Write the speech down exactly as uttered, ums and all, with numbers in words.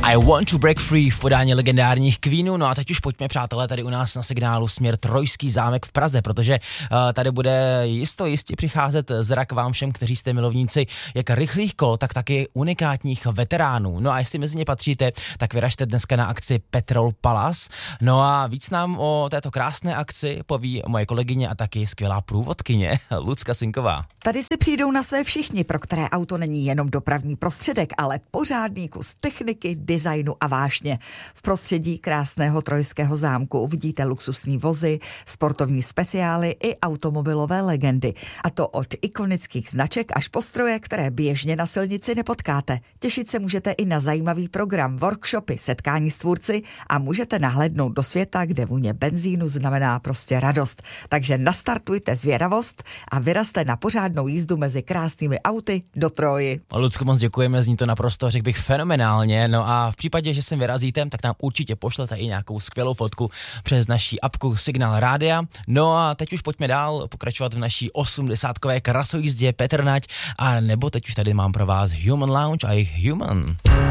I Want to Break Free v podání legendárních Queenů. No a teď už pojďme, přátelé, tady u nás na signálu směr Trojský zámek v Praze, protože uh, tady bude jisto jistě přicházet zrak vám všem, kteří jste milovníci jak rychlých kol, tak taky unikátních veteránů. No a jestli mezi ně patříte, tak vyražte dneska na akci Petrol Palace. No a víc nám o této krásné akci poví moje kolegyně a taky skvělá průvodkyně Lucka Sinková. Tady si přijdou na své všichni, pro které auto není jenom dopravní prostředek, ale pořádný kus techniky, designu a vášně. V prostředí krásného Trojského zámku uvidíte luxusní vozy, sportovní speciály i automobilové legendy. A to od ikonických značek až po stroje, které běžně na silnici nepotkáte. Těšit se můžete i na zajímavý program, workshopy, setkání s tvůrci a můžete nahlédnout do světa, kde vůně benzínu znamená prostě radost. Takže nastartujte zvědavost a vyrazte na pořádnou jízdu mezi krásnými auty do Troji. Lucko, moc děkujeme, zní to naprosto, řekl bych, fenomenálně. No a v případě, že sem vyrazíte, tak nám určitě pošlete i nějakou skvělou fotku přes naší apku Signál Rádia. No a teď už pojďme dál pokračovat v naší osmdesátkové krasojízdě Petr Nať, a nebo teď už tady mám pro vás Human Lounge a jejich Human.